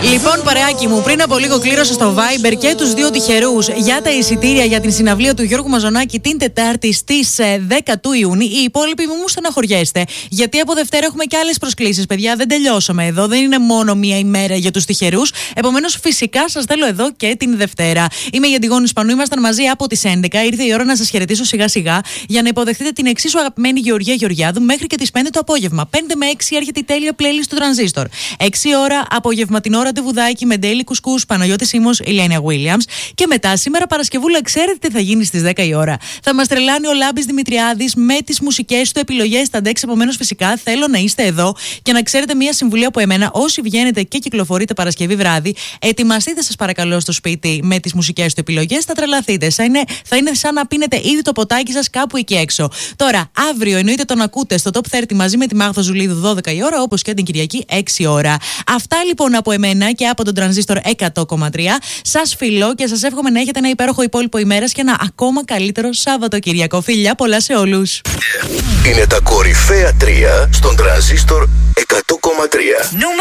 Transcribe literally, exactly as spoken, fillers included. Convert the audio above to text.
Λοιπόν, παρεάκι μου, πριν από λίγο κλήρωσα στο Viber και τους δύο τυχερούς για τα εισιτήρια για την συναυλία του Γιώργου Μαζονάκη την Τετάρτη στις δέκα του Ιούνιου. Οι υπόλοιποι μου στεναχωριέστε, γιατί από Δευτέρα έχουμε και άλλες προσκλήσεις, παιδιά. Δεν τελειώσαμε εδώ, δεν είναι μόνο μία ημέρα για τους τυχερούς. Επομένως, φυσικά σας θέλω εδώ και την Δευτέρα. Είμαι η Αντιγόνη Σπανού, ήμασταν μαζί από τις έντεκα. Ήρθε η ώρα να σας χαιρετήσω σιγά-σιγά για να υποδεχτείτε την εξίσου αγαπημένη Γεωργία Γεωργιάδου μέχρι και τις πέντε το απόγευμα. πέντε με έξι έρχεται η τέλεια playlist του Τρανζίστορ. έξι ώρα απογευματινό ραντεβουδάκι με Ντέιλι Κουσκούς, Παναγιώτη Σίμος, Ηλένια Γουίλιαμς. Και μετά, σήμερα Παρασκευούλα, ξέρετε τι θα γίνει στις δέκα η ώρα. Θα μας τρελάνει ο Λάμπης Δημητριάδης με τις μουσικές του επιλογές στα ντεξ. Επομένως, φυσικά θέλω να είστε εδώ και να ξέρετε μία συμβουλή από εμένα. Όσοι βγαίνετε και κυκλοφορείτε Παρασκευή βράδυ, ετοιμαστείτε σας παρακαλώ στο σπίτι με τις μουσικές του επιλογές. Θα τρελαθείτε. Θα είναι, θα είναι σαν να πίνετε ήδη το ποτάκι σας κάπου εκεί έξω. Τώρα, αύριο εννοείται τον ακούτε στο Top τριάντα μαζί με τη Μάγδα Ζουλίδου δώδεκα η ώρα, όπως και την Κυριακή έξι ώρα. Αυτά λοιπόν από εμένα και από τον Τρανζίστορ εκατό κόμμα τρία. Σας φιλώ και σας εύχομαι να έχετε ένα υπέροχο υπόλοιπο ημέρας και ένα ακόμα καλύτερο Σαββατοκυριακό. Φιλιά πολλά σε όλους. Είναι τα κορυφαία τρία στον Τρανζίστορ εκατό κόμμα τρία.